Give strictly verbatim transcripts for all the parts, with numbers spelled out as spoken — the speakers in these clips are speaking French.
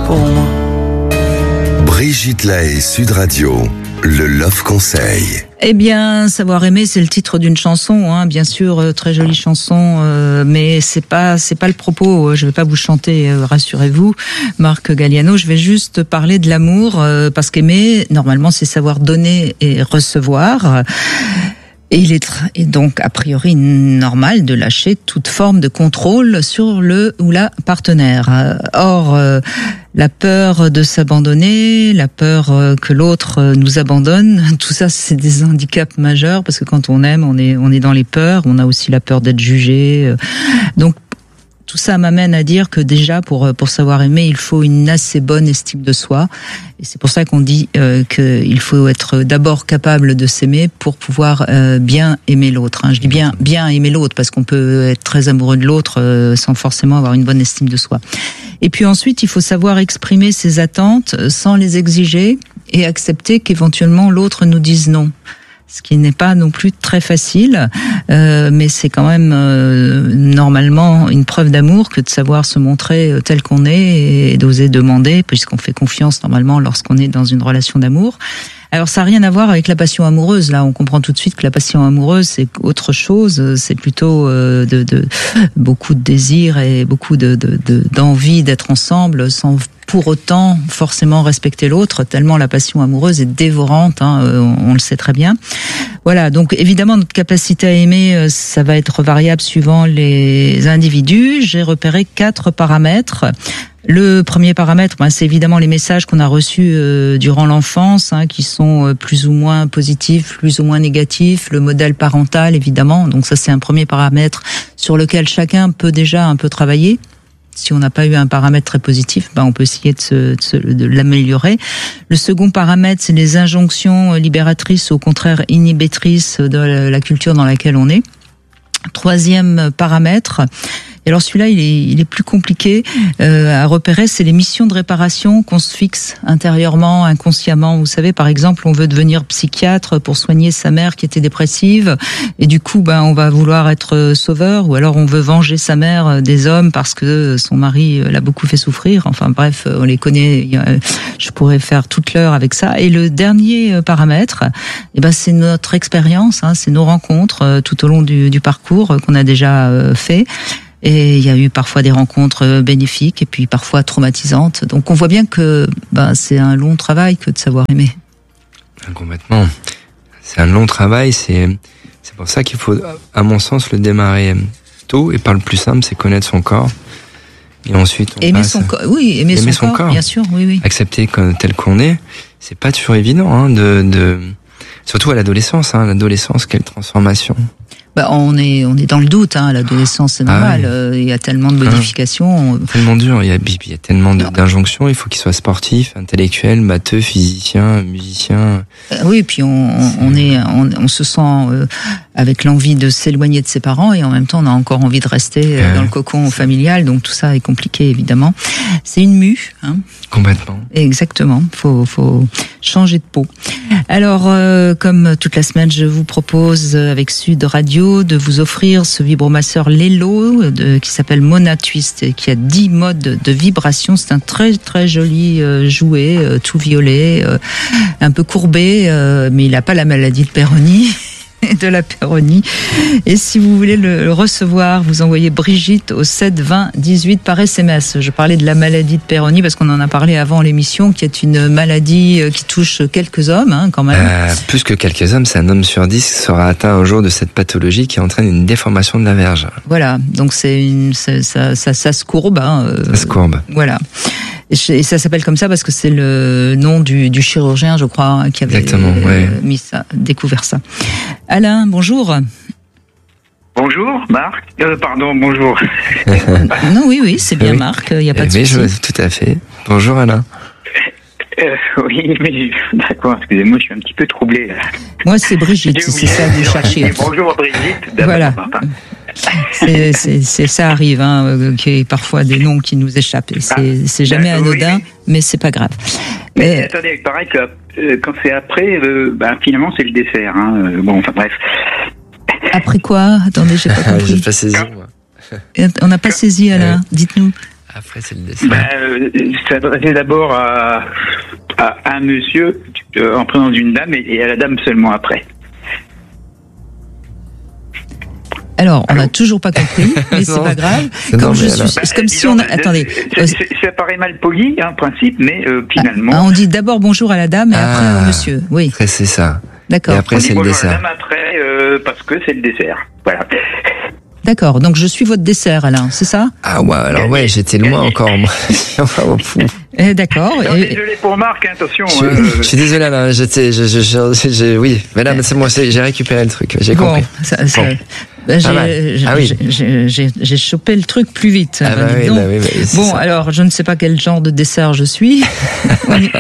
pour moi. Brigitte Lahaie, Sud Radio, le Love Conseil. Eh bien, Savoir aimer, c'est le titre d'une chanson, hein, bien sûr, euh, très jolie chanson, euh, mais c'est pas c'est pas le propos. Je vais pas vous chanter, euh, rassurez-vous, Marc Galliano. Je vais juste parler de l'amour, euh, parce qu'aimer, normalement, c'est savoir donner et recevoir. Et il est tr- et donc a priori normal de lâcher toute forme de contrôle sur le ou la partenaire. Or, euh, la peur de s'abandonner, la peur euh, que l'autre euh, nous abandonne, tout ça c'est des handicaps majeurs parce que quand on aime, on est on est dans les peurs. On a aussi la peur d'être jugé. Euh, donc tout ça m'amène à dire que déjà, pour pour savoir aimer, il faut une assez bonne estime de soi. Et c'est pour ça qu'on dit euh, qu'il faut être d'abord capable de s'aimer pour pouvoir euh, bien aimer l'autre. Hein. Je dis bien bien aimer l'autre parce qu'on peut être très amoureux de l'autre euh, sans forcément avoir une bonne estime de soi. Et puis ensuite, il faut savoir exprimer ses attentes sans les exiger et accepter qu'éventuellement l'autre nous dise non. Ce qui n'est pas non plus très facile, euh, mais c'est quand même euh, normalement une preuve d'amour que de savoir se montrer tel qu'on est et d'oser demander, puisqu'on fait confiance normalement lorsqu'on est dans une relation d'amour. Alors ça n'a rien à voir avec la passion amoureuse. Là, on comprend tout de suite que la passion amoureuse c'est autre chose. C'est plutôt euh, de, de beaucoup de désir et beaucoup de, de, de d'envie d'être ensemble sans pour autant forcément respecter l'autre, tellement la passion amoureuse est dévorante, hein, on, on le sait très bien. Voilà, donc évidemment notre capacité à aimer, ça va être variable suivant les individus. J'ai repéré quatre paramètres. Le premier paramètre, ben, c'est évidemment les messages qu'on a reçus euh, durant l'enfance, hein, qui sont euh, plus ou moins positifs, plus ou moins négatifs. Le modèle parental, évidemment. Donc ça, c'est un premier paramètre sur lequel chacun peut déjà un peu travailler. Si on n'a pas eu un paramètre très positif, ben on peut essayer de, se, de, se, de l'améliorer. Le second paramètre, c'est les injonctions libératrices, au contraire inhibitrices de la culture dans laquelle on est. Troisième paramètre, et alors celui-là il est, il est plus compliqué euh, à repérer, c'est les missions de réparation qu'on se fixe intérieurement, inconsciemment. Vous savez, par exemple, on veut devenir psychiatre pour soigner sa mère qui était dépressive, et du coup, ben on va vouloir être sauveur, ou alors on veut venger sa mère des hommes parce que son mari l'a beaucoup fait souffrir. Enfin bref, on les connaît. Je pourrais faire toute l'heure avec ça. Et le dernier paramètre, eh ben c'est notre expérience, hein, c'est nos rencontres tout au long du, du parcours qu'on a déjà fait. Et il y a eu parfois des rencontres bénéfiques et puis parfois traumatisantes. Donc on voit bien que ben, c'est un long travail que de savoir aimer. Complètement. C'est un long travail. C'est, c'est pour ça qu'il faut, à mon sens, le démarrer tôt. Et par le plus simple, c'est connaître son corps. Et ensuite, on aimer passe son corps. Oui, aimer, aimer son, son corps, corps, bien sûr. Oui, oui. Accepter tel qu'on est. C'est pas toujours évident, hein, de, de, surtout à l'adolescence, hein. L'adolescence, quelle transformation. Bah, on est on est dans le doute, hein. L'adolescence c'est normal. Ah oui. Il y a tellement de modifications. Ah, tellement dur. Il y a, il y a tellement de, d'injonctions. Il faut qu'il soit sportif, intellectuel, matheux, physicien, musicien. Euh, oui, puis on, on, on est on, on se sent euh, avec l'envie de s'éloigner de ses parents et en même temps on a encore envie de rester euh, dans le cocon familial. Donc tout ça est compliqué évidemment. C'est une mue. Hein. Complètement. Exactement. Faut faut changer de peau. Alors euh, comme toute la semaine, je vous propose avec Sud Radio de vous offrir ce vibromasseur Lelo de, qui s'appelle Mona Twist et qui a dix modes de vibration. C'est un très très joli euh, jouet, euh, tout violet, euh, un peu courbé, euh, mais il n'a pas la maladie de Peyronie. de la Peyronie. Et si vous voulez le recevoir, vous envoyez Brigitte au sept vingt dix-huit par S M S. Je parlais de la maladie de Peyronie parce qu'on en a parlé avant l'émission, qui est une maladie qui touche quelques hommes, hein, quand même. Euh, plus que quelques hommes, c'est un homme sur dix qui sera atteint un jour de cette pathologie qui entraîne une déformation de la verge. Voilà, donc c'est une, c'est, ça, ça, ça se courbe. Hein, euh, ça se courbe. Voilà. Et ça s'appelle comme ça parce que c'est le nom du, du chirurgien, je crois, qui avait Exactement, euh, ouais. mis ça, découvert ça. Alain, bonjour. Bonjour, Marc. Euh, pardon, bonjour. Non, oui, oui, c'est bien oui. Marc, il n'y a pas de oui, souci. Je, tout à fait. Bonjour, Alain. Euh, oui, mais d'accord, excusez-moi, je suis un petit peu troublé. Là. Moi, c'est Brigitte, si c'est ça que vous cherchez. Bonjour, Brigitte. Voilà. C'est, c'est, c'est, ça arrive, hein, qu'il y ait parfois des noms qui nous échappent. C'est, ah, c'est jamais anodin, oui, oui. mais c'est pas grave. Mais euh, attendez, pareil que euh, quand c'est après, euh, bah, finalement c'est le dessert. Hein. Bon, enfin bref. Après quoi ? Attendez, j'ai pas compris. J'ai pas saisi, moi. On n'a pas saisi, Alain. Dites-nous. Après, c'est le dessert. Ben, euh, s'adresser d'abord à, à un monsieur euh, en présence d'une dame et, et à la dame seulement après. Alors, on n'a toujours pas compris, mais c'est pas grave. Comme non, je mais suis, alors... c'est comme Ben, si disons, on a, attendez. c'est- c'est- Ça paraît mal poli, hein, en principe, mais euh, finalement. Ah, on dit d'abord bonjour à la dame et Ah. après au monsieur. Oui, Après, c'est ça. Et d'accord. après, on dit c'est le bonjour à la dessert. dame après euh, parce que c'est le dessert. Voilà. D'accord. Donc, je suis votre dessert, Alain, c'est ça? Ah ouais, alors ouais, j'étais loin encore, moi. Oh, fou. Eh, d'accord. Non, Et- désolé pour Marc, hein, attention. Je, euh, je suis désolé, Alain, j'étais, je, je, je, je- oui. Mais là, mais c'est moi, c'est- j'ai récupéré le truc, j'ai bon, compris. ça, ça- Bon. ben, Pas mal. j'ai, Ah oui. j'ai, j'ai, j'ai chopé le truc plus vite. Ah Ben, bah dis oui, donc. bah oui, bah, c'est Bon, ça. alors, je ne sais pas quel genre de dessert je suis. On y-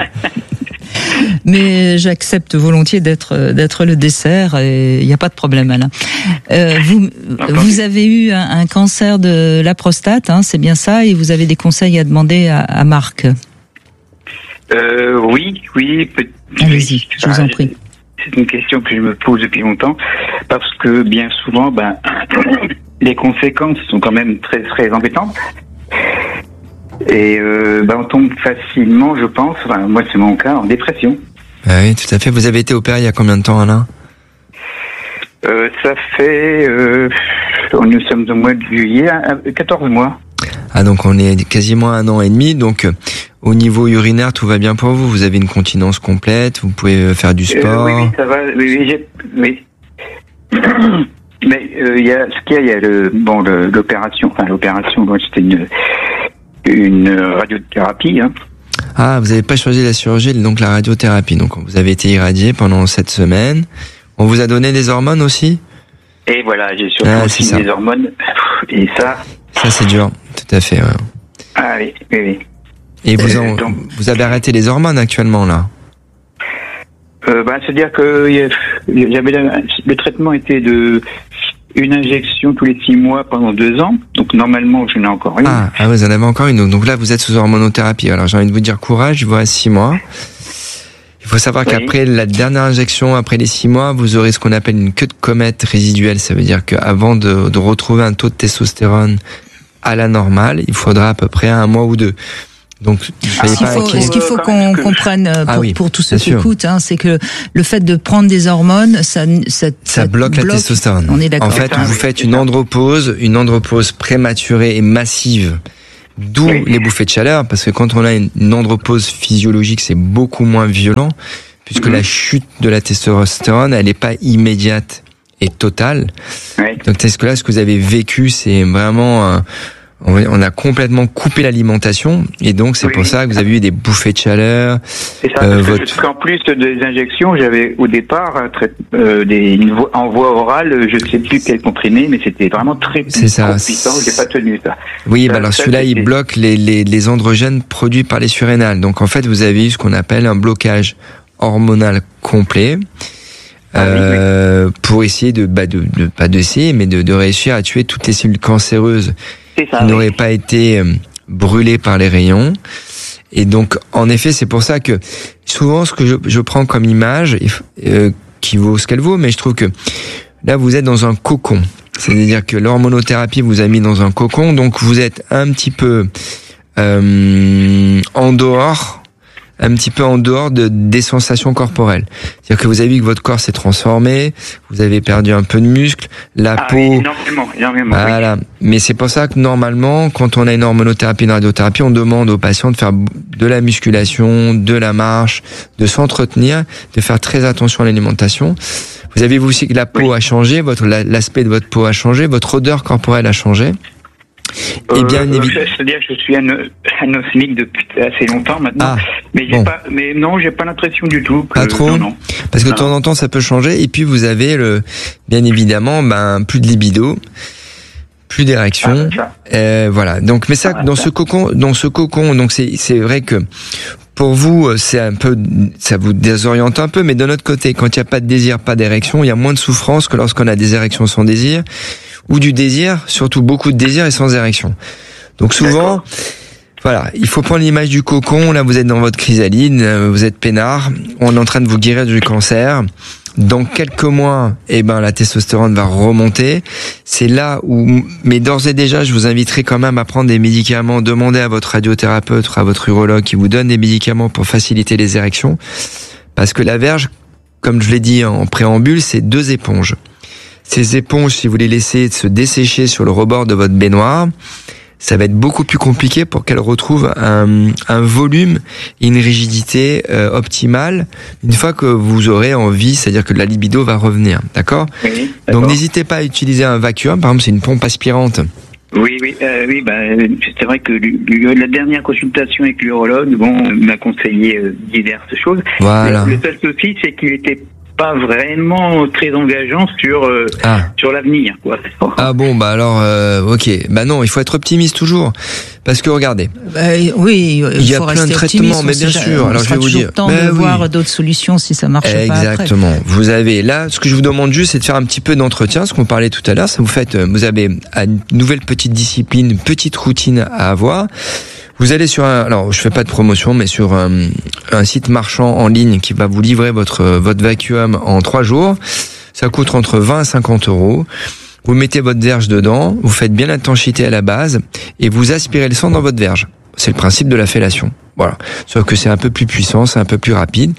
Mais j'accepte volontiers d'être d'être le dessert et il n'y a pas de problème, Alain. Euh, vous vous avez eu un, un cancer de la prostate, hein, c'est bien ça, et vous avez des conseils à demander à, à Marc. euh, oui, oui. peut- Allez-y, je vous en prie. C'est une question que je me pose depuis longtemps parce que bien souvent, ben, les conséquences sont quand même très très embêtantes. Et euh, ben, on tombe facilement, je pense, enfin, moi c'est mon cas, en dépression. Ah oui, tout à fait. Vous avez été opéré il y a combien de temps, Alain? Euh, ça fait, euh, nous sommes au mois de juillet, euh, quatorze mois. Ah, donc on est quasiment à un an et demi. Donc, euh, au niveau urinaire, tout va bien pour vous? Vous avez une continence complète? Vous pouvez euh, faire du sport? Euh, oui, oui, ça va. Oui, oui, j'ai, oui. Mais euh, il y a ce qu'il y a, il y a le, bon, le, l'opération. Enfin, l'opération, bon, c'était une une radiothérapie. Hein. Ah, vous n'avez pas choisi la chirurgie, donc la radiothérapie. Donc, vous avez été irradié pendant sept semaines. On vous a donné des hormones aussi? Et voilà, j'ai surtout Ah, aussi c'est ça. des hormones. Et ça, Ça, c'est dur. Tout à fait, ouais. ah oui, oui, oui. Et vous, en, Euh, donc- vous avez arrêté les hormones actuellement, là? Euh, bah, c'est-à-dire que y a- j'avais la- le traitement était de une injection tous les six mois pendant deux ans. Donc normalement, je n'ai encore une. Ah, ah, vous en avez encore une. Donc là, vous êtes sous hormonothérapie. Alors, j'ai envie de vous dire courage, il vous reste six mois. Il faut savoir Oui. qu'après la dernière injection, après les six mois, vous aurez ce qu'on appelle une queue de comète résiduelle. Ça veut dire qu'avant de, de retrouver un taux de testostérone à la normale, il faudra à peu près un mois ou deux. Donc, ne soyez Ce qu'il pas faut, inquiets. ce qu'il faut Quand qu'on même que- comprenne euh, pour, Ah oui, pour tous ceux bien qui sûr. écoutent, hein, c'est que le fait de prendre des hormones, ça, ça, Ça bloque la testostérone. On est d'accord. En fait, Ah vous oui, faites c'est une ça. andropause, une andropause prématurée et massive. D'où Oui. les bouffées de chaleur, parce que quand on a une une andropause physiologique, c'est beaucoup moins violent, puisque Mhm. la chute de la testostérone, elle n'est pas immédiate et totale. Oui. Donc, est-ce que là, ce que vous avez vécu, c'est vraiment, euh, on on a complètement coupé l'alimentation, et donc c'est Oui. pour ça que vous avez eu des bouffées de chaleur. C'est ça. Euh, parce que- votre- parce qu'en plus des injections, j'avais au départ un trai- euh, des une voie- en voie orale, je ne sais plus quel comprimé, mais c'était vraiment très C'est ça. trop puissant. J'ai pas tenu ça. Oui, Ça- bah alors ça, celui-là, il c'était- bloque les, les, les androgènes produits par les surrénales. Donc en fait, vous avez eu ce qu'on appelle un blocage hormonal complet. Ah oui, euh, pour essayer de, bah de, de pas d'essayer, mais de, de réussir à tuer toutes les cellules cancéreuses C'est ça. qui oui. n'auraient pas été euh, brûlées par les rayons. Et donc, en effet, c'est pour ça que souvent, ce que je, je prends comme image, euh, qui vaut ce qu'elle vaut, mais je trouve que là, vous êtes dans un cocon. C'est-à-dire que l'hormonothérapie vous a mis dans un cocon, donc vous êtes un petit peu euh, en dehors, un petit peu en dehors de, des sensations corporelles. C'est-à-dire que vous avez vu que votre corps s'est transformé, vous avez perdu un peu de muscle, la Ah peau... oui, énormément, énormément. oui. Voilà. Mais c'est pour ça que normalement, quand on a une hormonothérapie, une radiothérapie, on demande aux patients de faire de la musculation, de la marche, de s'entretenir, de faire très attention à l'alimentation. Vous avez vu aussi que la peau Oui. a changé, votre l'aspect de votre peau a changé, votre odeur corporelle a changé. Et bien Euh, évidemment. C'est-à-dire que je suis un, un osmique depuis assez longtemps maintenant. Ah, mais j'ai bon. pas, mais non, j'ai pas l'impression du tout. Que, Pas trop non, non. Parce que de Non. temps en temps, ça peut changer. Et puis vous avez le, bien évidemment, ben plus de libido, plus d'érection. Ah, ça. Euh, voilà. Donc, mais ça, Ah, dans ça. ce cocon, dans ce cocon, donc c'est c'est vrai que pour vous, c'est un peu, ça vous désoriente un peu, mais de notre côté, quand il n'y a pas de désir, pas d'érection, il y a moins de souffrance que lorsqu'on a des érections sans désir, ou du désir, surtout beaucoup de désir et sans érection. Donc souvent, D'accord. voilà, il faut prendre l'image du cocon. Là, vous êtes dans votre chrysalide, euh, vous êtes peinard, on est en train de vous guérir du cancer. dans quelques mois, eh ben la testostérone va remonter. C'est là où, mais d'ores et déjà, je vous inviterai quand même à prendre des médicaments. Demandez à votre radiothérapeute, à votre urologue qui vous donne des médicaments pour faciliter les érections, parce que la verge, comme je l'ai dit en préambule, c'est deux éponges. Ces éponges, si vous les laissez se dessécher sur le rebord de votre baignoire, ça va être beaucoup plus compliqué pour qu'elle retrouve un, un volume et une rigidité euh, optimale une fois que vous aurez envie, c'est-à-dire que la libido va revenir, d'accord ? Oui, d'accord. Donc n'hésitez pas à utiliser un vacuum, par exemple c'est une pompe aspirante. Oui, oui, euh, oui. Bah, c'est vrai que la dernière consultation avec l'urologue, bon, m'a conseillé euh, diverses choses. Voilà. Le, le seul souci, c'est qu'il était pas vraiment très engageant sur euh, ah. sur l'avenir, quoi. Ah bon, bah alors, euh, ok, bah non, il faut être optimiste toujours, parce que regardez, bah, oui, il, il y a faut plein de traitements, mais bien sûr. Alors je vais vous dire, temps mais de oui. voir d'autres solutions si ça marche Exactement. pas. Exactement. Vous avez là, ce que je vous demande juste, c'est de faire un petit peu d'entretien, ce qu'on parlait tout à l'heure. Ça vous faites, vous avez une nouvelle petite discipline, une petite routine à avoir. Vous allez sur un, alors je fais pas de promotion, mais sur un, un site marchand en ligne qui va vous livrer votre votre vacuum en trois jours. Ça coûte entre vingt et cinquante euros. Vous mettez votre verge dedans, vous faites bien l'étanchéité à la base et vous aspirez le sang dans votre verge. C'est le principe de la fellation. Voilà. Sauf que c'est un peu plus puissant, c'est un peu plus rapide.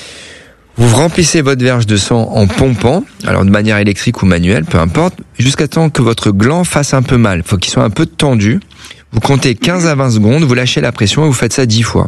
Vous remplissez votre verge de sang en pompant, alors de manière électrique ou manuelle, peu importe, jusqu'à temps que votre gland fasse un peu mal. Il faut qu'il soit un peu tendu. Vous comptez quinze à vingt secondes, vous lâchez la pression et vous faites ça dix fois.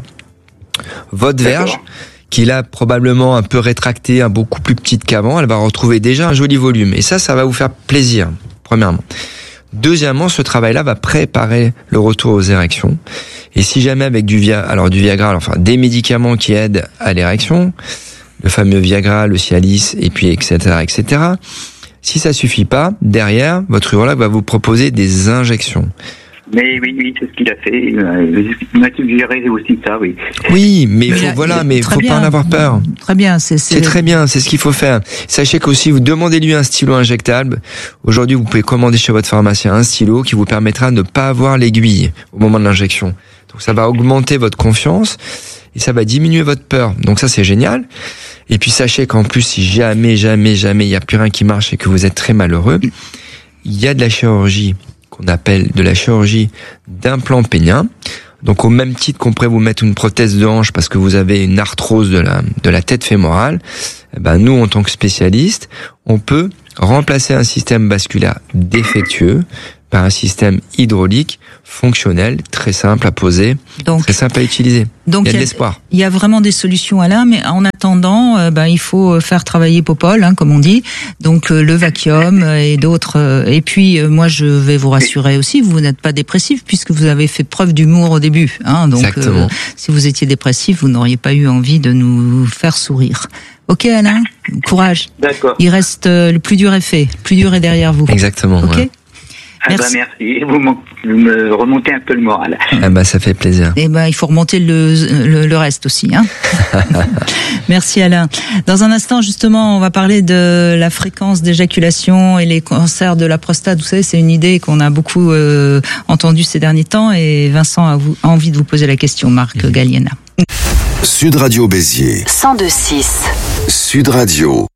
Votre verge, qui est là probablement un peu rétractée, un beaucoup plus petite qu'avant, elle va retrouver déjà un joli volume. Et ça, ça va vous faire plaisir, premièrement. Deuxièmement, ce travail-là va préparer le retour aux érections. Et si jamais avec du Viagra, alors du Viagra, enfin des médicaments qui aident à l'érection, le fameux Viagra, le Cialis, et puis et cetera, et cetera. Si ça suffit pas, derrière, votre urologue va vous proposer des injections. Mais oui, oui, c'est ce qu'il a fait. Il m'a suggéré aussi ça, oui. Oui, mais, mais faut, là, voilà, mais faut bien. pas en avoir peur. Très bien, c'est c'est, c'est très bien, c'est ce qu'il faut faire. Sachez qu'aussi, vous demandez-lui un stylo injectable. Aujourd'hui, vous pouvez commander chez votre pharmacien un stylo qui vous permettra de ne pas avoir l'aiguille au moment de l'injection. Donc ça va augmenter votre confiance et ça va diminuer votre peur. Donc ça, c'est génial. Et puis sachez qu'en plus, si jamais, jamais, jamais il n'y a plus rien qui marche et que vous êtes très malheureux, il y a de la chirurgie qu'on appelle de la chirurgie d'implant pénien. Donc au même titre qu'on pourrait vous mettre une prothèse de hanche parce que vous avez une arthrose de la de la tête fémorale, eh ben nous en tant que spécialistes, on peut remplacer un système vasculaire défectueux par un système hydraulique fonctionnel, très simple à poser, donc, très simple à utiliser. Donc il y a de l'espoir. Il y a vraiment des solutions, Alain, mais en attendant, euh, ben, il faut faire travailler Popol, hein, comme on dit, donc euh, le vacuum et d'autres. Euh, et puis, euh, moi, je vais vous rassurer aussi, vous n'êtes pas dépressif puisque vous avez fait preuve d'humour au début. Hein, donc, euh, si vous étiez dépressif, vous n'auriez pas eu envie de nous faire sourire. Ok, Alain, courage. D'accord. Il reste euh, le plus dur est fait, le plus dur est derrière vous. Exactement. Ok. Ouais. Ah merci. Bah merci, vous, vous me remontez un peu le moral. Ah bah ça fait plaisir. Et ben il faut remonter le le, le reste aussi, hein. Merci Alain. Dans un instant justement, on va parler de la fréquence d'éjaculation et les cancers de la prostate. Vous savez, c'est une idée qu'on a beaucoup euh, entendue ces derniers temps et Vincent a, vous, a envie de vous poser la question, Marc mmh. Galliena. Sud Radio Béziers. cent deux virgule six. Sud Radio.